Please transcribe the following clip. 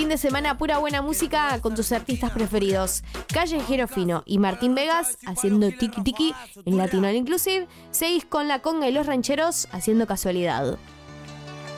fin de semana pura buena música con tus artistas preferidos. Callejero Fino y Martín Vegas haciendo Tiki Tiki en Latino All Inclusive. Seguís con La Conga y los Rancheros haciendo Casualidad.